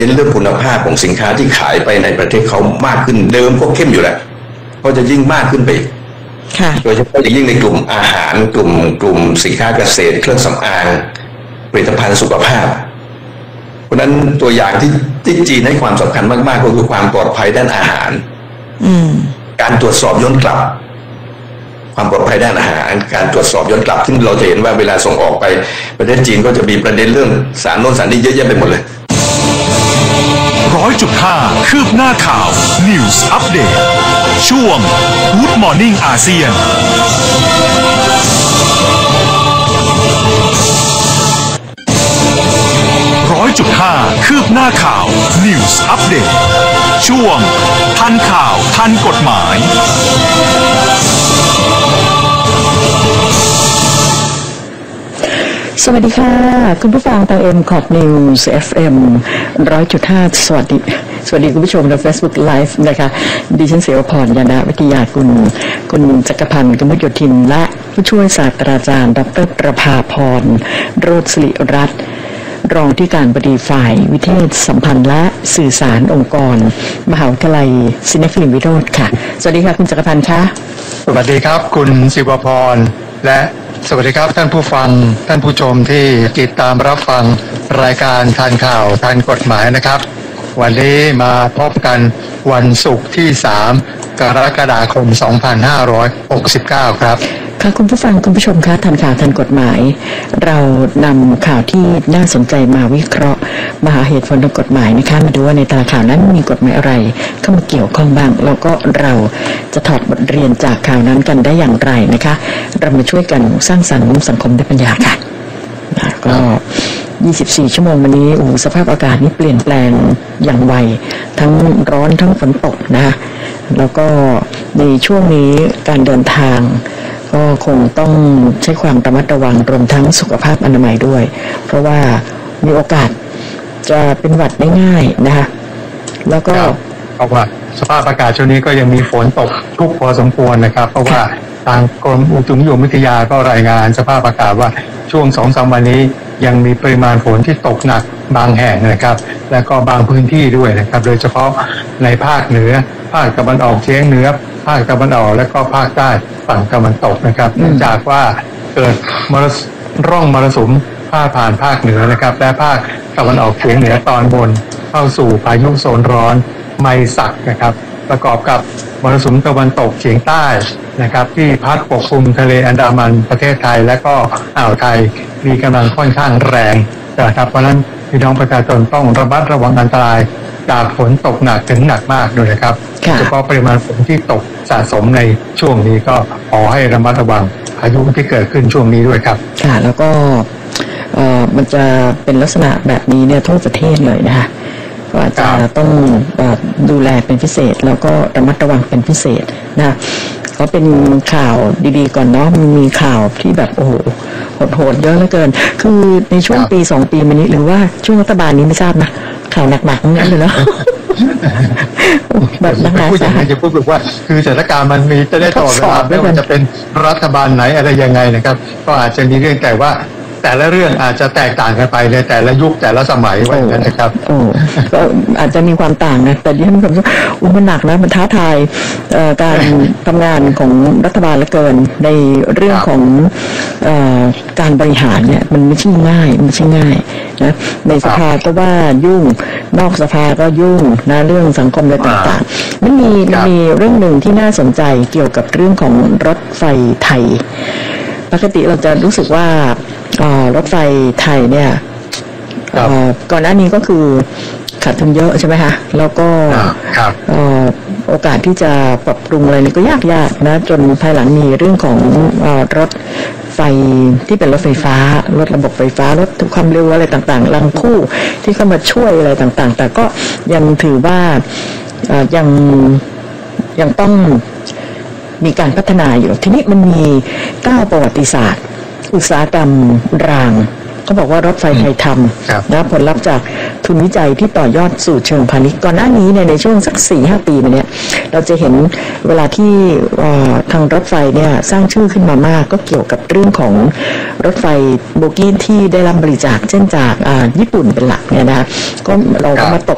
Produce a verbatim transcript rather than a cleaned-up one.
เรื่องคุณภาพของสินค้าที่ขายไปในประเทศเขามากขึ้นเดิมก็เข้มอยู่แล้วก็จะยิ่งมากขึ้นไปโดยเฉพาะอย่างยิ่งในกลุ่มอาหารกลุ่มกลุ่มสินค้าเกษตรเครื่องสำอางผลิตภัณฑ์สุขภาพเพราะนั้นตัวอย่างที่ที่จีนให้ความสำคัญมากๆก็คือความปลอดภัยด้านอาหารการตรวจสอบย้อนกลับความปลอดภัยด้านอาหารการตรวจสอบย้อนกลับซึ่งเราจะเห็นว่าเวลาส่งออกไปประเทศจีนก็จะมีประเด็นเรื่องสารโน้นสารนี้เยอะแยะไปหมดเลยร้อยจุดห้าคืบหน้าข่าว News Update ช่วง Good Morning อาเซียนร้อยจุดห้าคืบหน้าข่าว News Update ช่วงทันข่าวทันกฎหมายสวัสดีค่ะคุณผู้ฟังทาง เอ็ม คอร์ด News เอฟ เอ็ม ร้อยจุดห้า สวัสดีสวัสดีคุณผู้ชมใน Facebook Live นะคะดิฉันเสวพรยานาวิทยากุลคุณจักรพันธ์กมลโยธินและผู้ช่วยศาสตราจารย์ดรประภาพรโรจน์ศิริรัตน์รองที่การบดีฝ่ายวิเทศสัมพันธ์และสื่อสารองค์กรมหาวิทยาลัยศิลปศิลป์วิโรจน์ค่ะสวัสดีค่ะคุณจักรพันธ์คะสวัสดีครับคุณศิวพรและสวัสดีครับท่านผู้ฟังท่านผู้ชมที่ติดตามรับฟังรายการทันข่าวทันกฎหมายนะครับวันนี้มาพบกันวันศุกร์ที่สามกรกฎาคมสองพันห้าร้อยหกสิบเก้าครับค่ะคุณผู้ฟังคุณผู้ชมคะทันข่าวทันกฎหมายเรานำข่าวที่น่าสนใจมาวิเคราะห์มาหาเหตุผลทางกฎหมายนะคะมาดูว่าในตราข่าวนั้นมีกฎหมายอะไรเข้ามาเกี่ยวข้องบ้างแล้วก็เราจะถอดบทเรียนจากข่าวนั้นกันได้อย่างไรนะคะเรามาช่วยกันสร้างสรรค์สังคมด้วยปัญญาค่ะก็ยี่สิบสี่ชั่วโมงวันนี้โอ้สภาพอากาศนี่เปลี่ยนแปลงอย่างไวทั้งร้อนทั้งฝนตกนะแล้วก็ในช่วงนี้การเดินทางก็คงต้องใช้ความระมัดระวังรวมทั้งสุขภาพอนามัยด้วยเพราะว่ามีโอกาสจะเป็นหวัดได้ง่ายนะคะแล้วก็เพราะว่าสภาพอากาศช่วงนี้ก็ยังมีฝนตกชุกพอสมควรนะครับเพราะว่าทางกรมอุตุนิยมวิทยาก็รายงานสภาพอากาศว่าช่วง สองถึงสาม วันนี้ยังมีปริมาณฝนที่ตกหนักบางแห่งนะครับและก็บางพื้นที่ด้วยนะครับโดยเฉพาะในภาคเหนือภาคตะวันออกเฉียงเหนือภาคตะวันออกและก็ภาคใต้ฝั่งตะวันตกนะครับเนื่องจากว่าเกิดมรสุมร่องมรสุมพาดผ่านภาคเหนือนะครับและภาคตะวันออกเฉียงเหนือตอนบนเข้าสู่พายุโซนร้อนไมซักนะครับประกอบกับมรสุมตะวันตกเฉียงใต้นะครับที่พัดปกคลุมทะเลอันดามันประเทศไทยและก็อ่าวไทยมีกำลังค่อนข้างแรงนะครับเพราะฉะนั้นพี่น้องประชาชนต้องระมัดระวังอันตรายจากฝนตกหนักถึงหนักมากด้วยนะครับโดยเฉพาะปริมาณฝนที่ตกสะสมในช่วงนี้ก็ขอให้ระมัดระวังพายุที่เกิดขึ้นช่วงนี้ด้วยครับค่ะแล้วก็เอ่อมันจะเป็นลักษณะแบบนี้เนี่ยทั่วประเทศเลยนะคะก็อาจจะต้องดูแลเป็นพิเศษแล้วก็ระมัดระวังเป็นพิเศษนะก็เป็นข่าวดีๆก่อนเนาะมันมีข่าวที่แบบโอ้โหโหดๆเยอะเหลือเกินคือในช่วงปีสองปีมานี้หรือว่าช่วงรัฐบาลนี้ไม่ทราบนะข่าวหนักๆทั้งนั้นเลยเนาะแบบนักพูดอย่างนี้จะพูดแบบว่าคือสถานการณ์มันมีจะได้ต่อเวลาไม่ว่าจะเป็นรัฐบาลไหนอะไรยังไงนะครับก็อาจจะมีเรื่องแต่ว่าแต่ละเรื่องอาจจะแตกต่างกันไปในแต่ละยุคแต่ละสมัยว่าอย่างนั้นนะครับโอ้ก็อาจจะมีความต่างนะแต่ที่ท่านผู้ชมอุ้มมันหนักนะมันท้าทายการทำงานของรัฐบาลเหลือเกินในเรื่องของการบริหารเนี่ยมันไม่ใช่ง่ายไม่ใช่ง่ายนะในสภาก็ว่ายุ่งนอกสภาก็ยุ่งนะเรื่องสังคมอะไรต่างๆมันมีมันมีเรื่องหนึ่งที่น่าสนใจเกี่ยวกับเรื่องของรถไฟไทยปกติเราจะรู้สึกว่ารถไฟไทยเนี่ยก่อนหน้านี้ก็คือขาดทุนเยอะใช่ไหมคะแล้วก็โอกาสที่จะปรับปรุงอะไรนี่ก็ยากยากนะจนภายหลังมีเรื่องของรถไฟที่เป็นรถไฟฟ้ารถระบบไฟฟ้ารถความเร็วอะไรต่างๆรังคู่ที่เข้ามาช่วยอะไรต่างๆแต่ก็ยังถือว่ายังยังต้องมีการพัฒนาอยู่ทีนี้มันมีก้าวประวัติศาสตร์อุตสาหกรรมรางเขาบอกว่ารถไฟไทยทำนะผลลัพธ์จากทุนวิจัยที่ต่อยอดสู่เชิงพาณิชย์ก่อนหน้านี้ในในช่วงสัก สี่ห้า ปีมาเนี้ยเราจะเห็นเวลาที่ทางรถไฟเนี่ยสร้างชื่อขึ้นมามากก็เกี่ยวกับเรื่องของรถไฟโบกี้ที่ได้รับบริจาคเช่นจากญี่ปุ่นเป็นหลักเนี่ยนะก็เราก็มาตก